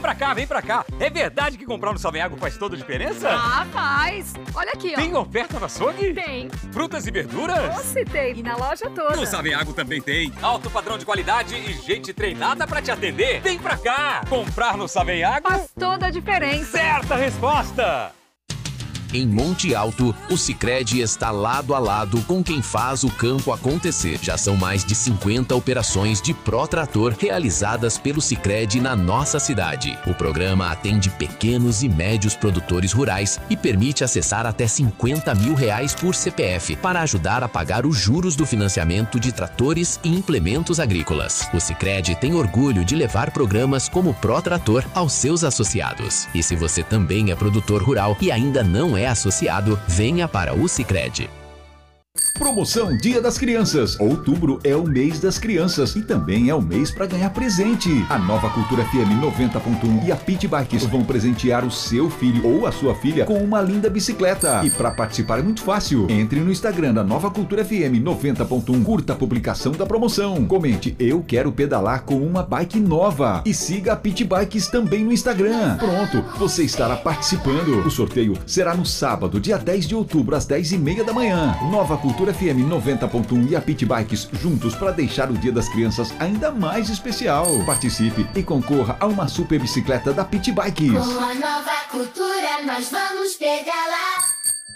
pra cá, vem pra cá. É verdade que comprar no Saveago faz toda a diferença? Ah, faz. Olha aqui, ó. Tem oferta no açougue? Tem. Frutas e verduras? Se tem. E na loja toda. No Saveago também tem. Alto padrão de qualidade e gente treinada pra te atender. Vem pra cá. Comprar no Saveago faz toda a diferença. Certa resposta. Em Monte Alto, o Sicredi está lado a lado com quem faz o campo acontecer. Já são mais de 50 operações de Protrator realizadas pelo Sicredi na nossa cidade. O programa atende pequenos e médios produtores rurais e permite acessar até R$50 mil por CPF para ajudar a pagar os juros do financiamento de tratores e implementos agrícolas. O Sicredi tem orgulho de levar programas como Protrator aos seus associados. E se você também é produtor rural e ainda não é associado, venha para o Sicredi. Promoção Dia das Crianças. Outubro é o mês das crianças e também é o mês para ganhar presente. A Nova Cultura FM 90.1 e a Pit Bikes vão presentear o seu filho ou a sua filha com uma linda bicicleta. E para participar é muito fácil. Entre no Instagram da Nova Cultura FM 90.1, curta a publicação da promoção, comente "Eu quero pedalar com uma bike nova" e siga a Pit Bikes também no Instagram. Pronto, você estará participando. O sorteio será no sábado, dia 10 de outubro, às 10h30 da manhã. Nova Cultura FM 90.1 e a Pit Bikes juntos para deixar o Dia das Crianças ainda mais especial. Participe e concorra a uma super bicicleta da Pit Bikes. Com a Nova Cultura nós vamos pedalar.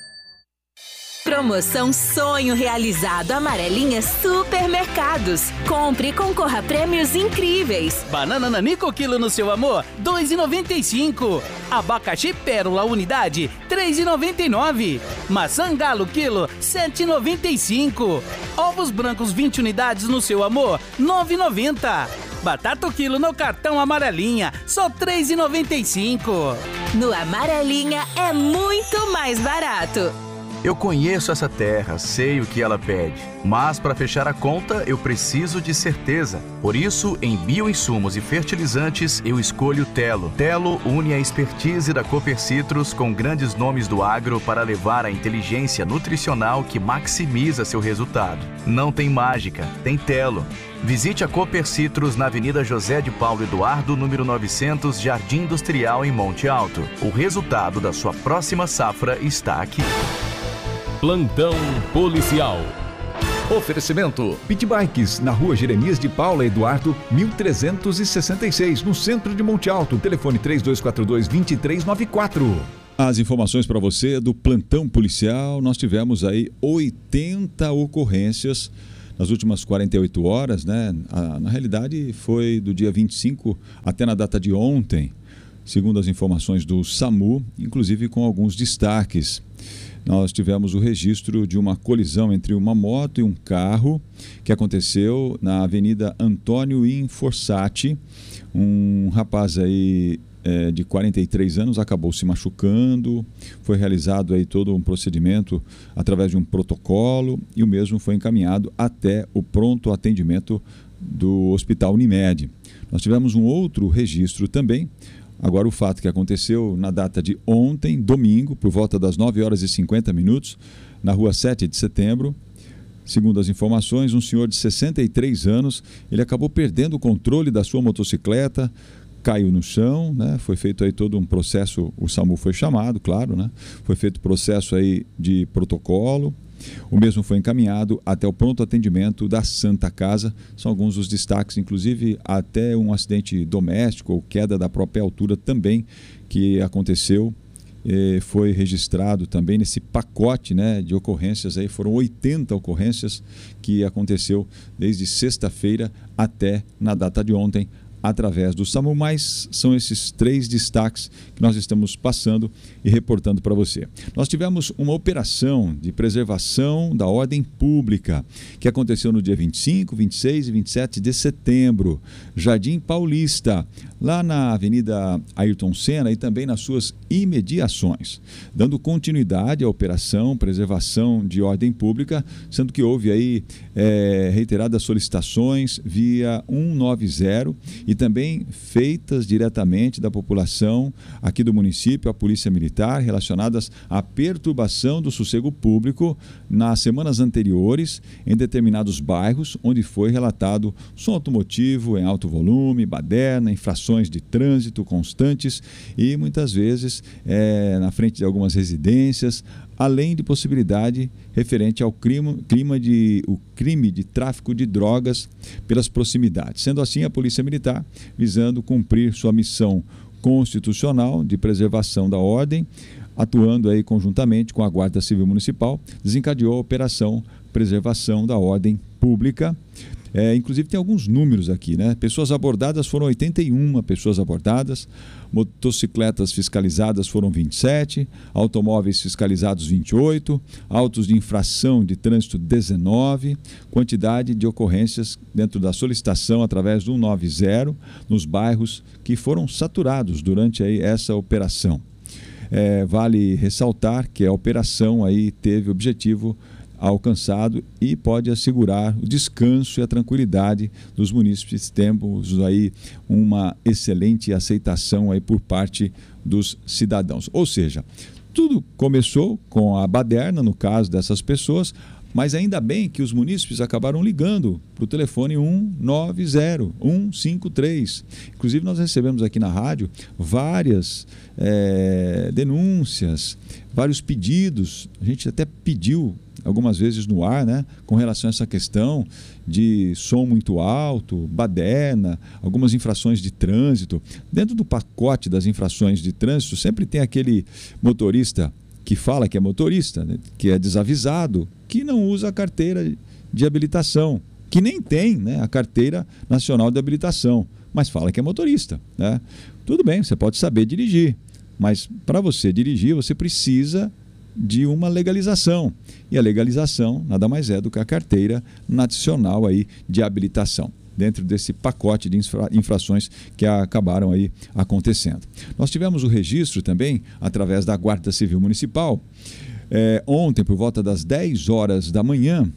Promoção Sonho Realizado Amarelinha Supermercados. Compre e concorra a prêmios incríveis. Banana Nanico quilo no seu amor, R$ 2,95. Abacaxi Pérola unidade, R$ 3,99. Maçã Galo quilo, R$ 7,95. Ovos brancos 20 unidades no seu amor, R$ 9,90. Batata o quilo no cartão Amarelinha, só R$ 3,95. No Amarelinha é muito mais barato. Eu conheço essa terra, sei o que ela pede, mas para fechar a conta eu preciso de certeza. Por isso, em bioinsumos e fertilizantes, eu escolho Telo. Telo une a expertise da Cooper Citrus com grandes nomes do agro para levar a inteligência nutricional que maximiza seu resultado. Não tem mágica, tem Telo. Visite a Cooper Citrus na Avenida José de Paulo Eduardo, número 900, Jardim Industrial, em Monte Alto. O resultado da sua próxima safra está aqui. Plantão Policial. Oferecimento Pit Bikes, na rua Jeremias de Paula Eduardo, 1366, no centro de Monte Alto. Telefone 3242-2394. As informações para você do Plantão Policial. Nós tivemos aí 80 ocorrências nas últimas 48 horas, né? Na realidade foi do dia 25 até na data de ontem, segundo as informações do SAMU, inclusive com alguns destaques. Nós tivemos o registro de uma colisão entre uma moto e um carro que aconteceu na Avenida Antônio Inforsati. Um rapaz aí de 43 anos acabou se machucando. Foi realizado aí todo um procedimento através de um protocolo e o mesmo foi encaminhado até o pronto atendimento do Hospital Unimed. Nós tivemos um outro registro também. Agora, o fato que aconteceu na data de ontem, domingo, por volta das 9h50, na rua 7 de setembro. Segundo as informações, um senhor de 63 anos, ele acabou perdendo o controle da sua motocicleta, caiu no chão, né? Foi feito aí todo um processo, o SAMU foi chamado, claro, né? Foi feito processo aí de protocolo. O mesmo foi encaminhado até o pronto atendimento da Santa Casa. São alguns dos destaques, inclusive até um acidente doméstico ou queda da própria altura também que aconteceu. Foi registrado também nesse pacote, né, de ocorrências. Aí foram 80 ocorrências que aconteceu desde sexta-feira até na data de ontem, através do SAMU, mas são esses 3 destaques que nós estamos passando e reportando para você. Nós tivemos uma operação de preservação da ordem pública que aconteceu no dia 25, 26 e 27 de setembro, Jardim Paulista, lá na Avenida Ayrton Senna e também nas suas imediações, dando continuidade à operação preservação de ordem pública, sendo que houve aí reiteradas solicitações via 190 e também feitas diretamente da população aqui do município, a Polícia Militar, relacionadas à perturbação do sossego público nas semanas anteriores em determinados bairros onde foi relatado som automotivo em alto volume, baderna, infrações de trânsito constantes e muitas vezes na frente de algumas residências, além de possibilidade referente ao crime de tráfico de drogas pelas proximidades. Sendo assim, a Polícia Militar, visando cumprir sua missão constitucional de preservação da ordem, atuando aí conjuntamente com a Guarda Civil Municipal, desencadeou a Operação Preservação da Ordem Pública. Inclusive tem alguns números aqui, né? Pessoas abordadas foram 81 pessoas abordadas, motocicletas fiscalizadas foram 27, automóveis fiscalizados 28, autos de infração de trânsito 19, quantidade de ocorrências dentro da solicitação através do 190 nos bairros que foram saturados durante aí essa operação. Vale ressaltar que a operação aí teve objetivo alcançado e pode assegurar o descanso e a tranquilidade dos munícipes. Temos aí uma excelente aceitação aí por parte dos cidadãos. Ou seja, tudo começou com a baderna, no caso dessas pessoas, mas ainda bem que os munícipes acabaram ligando para o telefone 190 153. Inclusive nós recebemos aqui na rádio várias denúncias, vários pedidos. A gente até pediu algumas vezes no ar, né, com relação a essa questão de som muito alto, baderna, algumas infrações de trânsito. Dentro do pacote das infrações de trânsito sempre tem aquele motorista que fala que é motorista, né, que é desavisado, que não usa a carteira de habilitação, que nem tem, né, a carteira nacional de habilitação, mas fala que é motorista, né? Tudo bem, você pode saber dirigir, mas para você dirigir você precisa de uma legalização. E a legalização nada mais é do que a carteira nacional aí de habilitação, dentro desse pacote de infrações que acabaram aí acontecendo. Nós tivemos o registro também através da Guarda Civil Municipal, ontem por volta das 10 horas da manhã,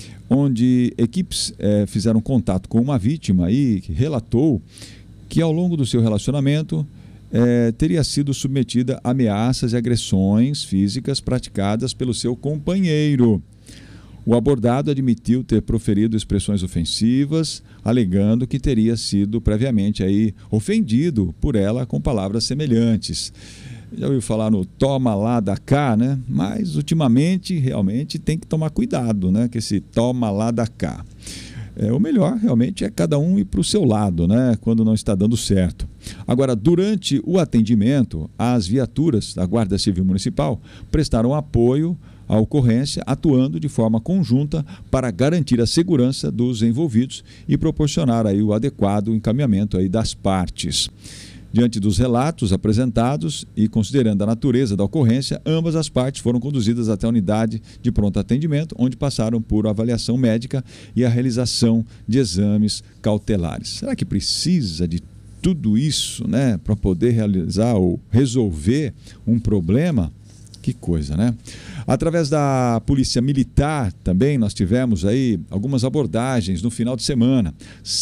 onde equipes fizeram contato com uma vítima aí que relatou que ao longo do seu relacionamento teria sido submetida a ameaças e agressões físicas praticadas pelo seu companheiro. O abordado admitiu ter proferido expressões ofensivas, alegando que teria sido previamente aí ofendido por ela com palavras semelhantes. Já ouviu falar no toma lá da cá, né? Mas ultimamente realmente tem que tomar cuidado, né? Que esse toma lá da cá. O melhor realmente é cada um ir para o seu lado, né? Quando não está dando certo. Agora, durante o atendimento, as viaturas da Guarda Civil Municipal prestaram apoio à ocorrência, atuando de forma conjunta para garantir a segurança dos envolvidos e proporcionar aí o adequado encaminhamento aí das partes. Diante dos relatos apresentados e considerando a natureza da ocorrência, ambas as partes foram conduzidas até a unidade de pronto atendimento, onde passaram por avaliação médica e a realização de exames cautelares. Será que precisa de tudo isso, né, para poder realizar ou resolver um problema? Que coisa, né? Através da Polícia Militar também nós tivemos aí algumas abordagens no final de semana.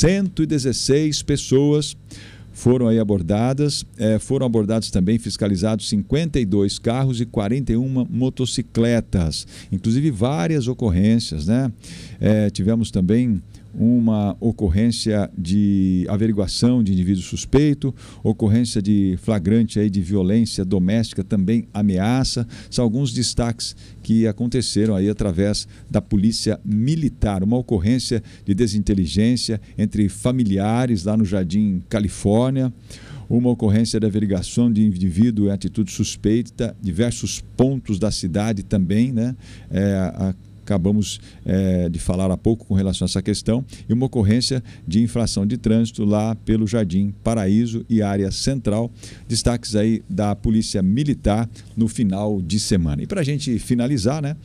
116 pessoas foram aí abordadas, foram abordados também, fiscalizados 52 carros e 41 motocicletas, inclusive várias ocorrências, né? Tivemos também uma ocorrência de averiguação de indivíduo suspeito, ocorrência de flagrante aí de violência doméstica, também ameaça. São alguns destaques que aconteceram aí através da Polícia Militar. Uma ocorrência de desinteligência entre familiares lá no Jardim Califórnia, uma ocorrência de averiguação de indivíduo em atitude suspeita, diversos pontos da cidade também, né? Acabamos de falar há pouco com relação a essa questão, e uma ocorrência de infração de trânsito lá pelo Jardim Paraíso e área central. Destaques aí da Polícia Militar no final de semana. E para a gente finalizar, né,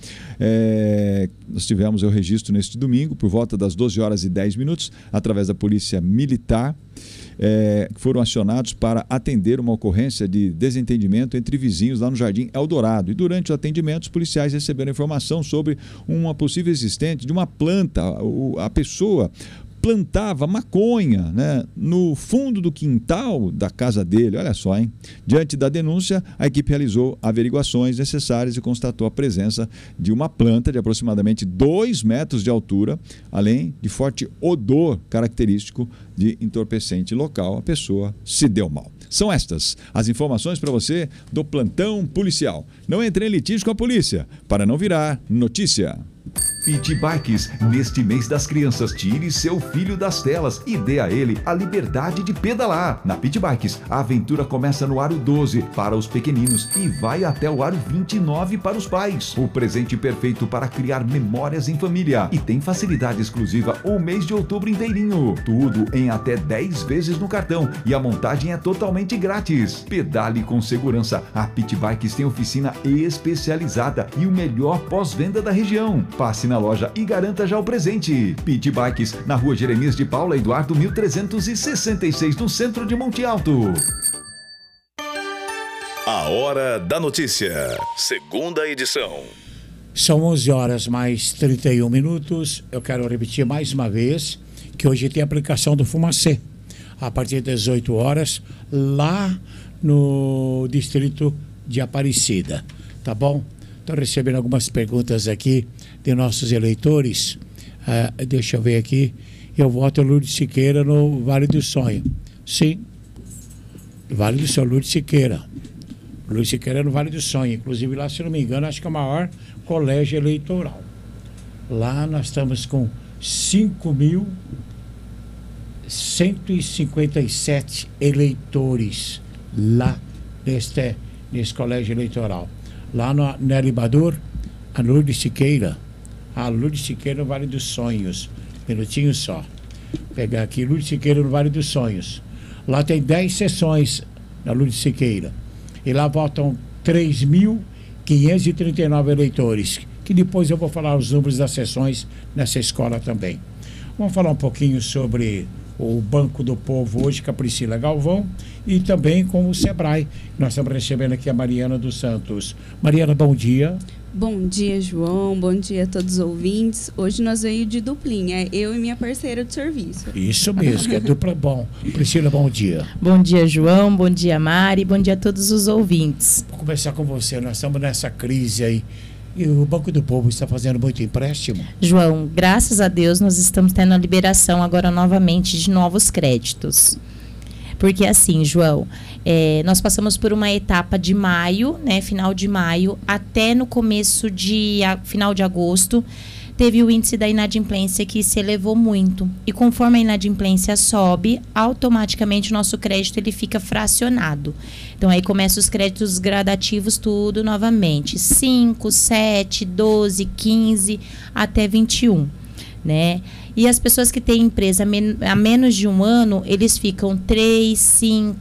nós tivemos o registro neste domingo, por volta das 12 horas e 10 minutos, através da Polícia Militar, foram acionados para atender uma ocorrência de desentendimento entre vizinhos lá no Jardim Eldorado. E durante o atendimento, os policiais receberam informação sobre uma possível existente de uma planta. A pessoa plantava maconha, né, no fundo do quintal da casa dele. Olha só, hein? Diante da denúncia, a equipe realizou averiguações necessárias e constatou a presença de uma planta de aproximadamente 2 metros de altura, além de forte odor característico de entorpecente local. A pessoa se deu mal. São estas as informações para você do Plantão Policial. Não entre em litígio com a polícia, para não virar notícia. Pit Bikes, neste mês das crianças, tire seu filho das telas e dê a ele a liberdade de pedalar. Na Pit Bikes, a aventura começa no aro 12 para os pequeninos e vai até o aro 29 para os pais. O presente perfeito para criar memórias em família. E tem facilidade exclusiva o mês de outubro inteirinho. Tudo em até 10 vezes no cartão e a montagem é totalmente grátis. Pedale com segurança. A Pit Bikes tem oficina especializada e o melhor pós-venda da região. Passe na loja e garanta já o presente. Pit Bikes, na rua Jeremias de Paula Eduardo 1366, no centro de Monte Alto. A Hora da Notícia, segunda edição. São 11 horas mais 31 minutos. Eu quero repetir mais uma vez que hoje tem a aplicação do Fumacê. A partir das 18 horas, lá no distrito de Aparecida. Tá bom? Estou recebendo algumas perguntas aqui de nossos eleitores. Deixa eu ver aqui. Eu voto Lourdes Siqueira no Vale do Sonho. Sim. Vale do Sonho, Lourdes Siqueira. Lourdes Siqueira no Vale do Sonho. Inclusive lá, se não me engano, acho que é o maior colégio eleitoral. Lá nós estamos com 5.157 eleitores lá nesse colégio eleitoral. Lá no Nelibador, a Lourdes Siqueira. A Lourdes Siqueira no Vale dos Sonhos. Minutinho só. Vou pegar aqui, Lourdes Siqueira no Vale dos Sonhos. Lá tem 10 sessões na Lourdes Siqueira. E lá votam 3.539 eleitores. Que depois eu vou falar os números das sessões nessa escola também. Vamos falar um pouquinho sobre o Banco do Povo hoje com a Priscila Galvão e também com o Sebrae. Nós estamos recebendo aqui a Mariana dos Santos. Mariana, bom dia. Bom dia, João. Bom dia a todos os ouvintes. Hoje nós veio de duplinha, eu e minha parceira de serviço. Isso mesmo, que é dupla bom. Priscila, bom dia. Bom dia, João. Bom dia, Mari. Bom dia a todos os ouvintes. Vou começar com você. Nós estamos nessa crise aí. E o Banco do Povo está fazendo muito empréstimo? João, graças a Deus nós estamos tendo a liberação agora novamente de novos créditos. Porque assim, João, nós passamos por uma etapa de maio, né, final de maio, até no começo de final de agosto, teve o índice da inadimplência que se elevou muito. E conforme a inadimplência sobe, automaticamente o nosso crédito ele fica fracionado. Então aí começam os créditos gradativos tudo novamente. 5, 7, 12, 15 até 21. Né? E as pessoas que têm empresa há menos de um ano, eles ficam 3, 5,